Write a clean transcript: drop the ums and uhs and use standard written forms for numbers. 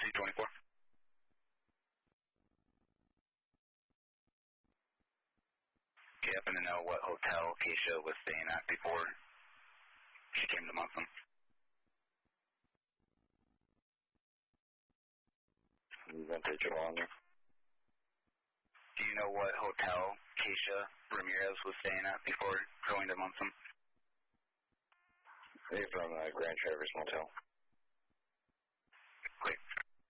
224. Do you happen to know what hotel Keisha was staying at before she came to Munson? Vintage Alanya. Do you know what hotel Keisha Ramirez was staying at before going to Munson? They're from Grand Traverse Motel.